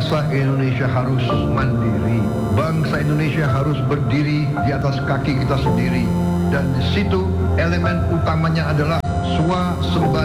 bangsa Indonesia harus mandiri. Bangsa Indonesia harus berdiri di atas kaki kita sendiri. Dan di situ elemen utamanya adalah swasembada.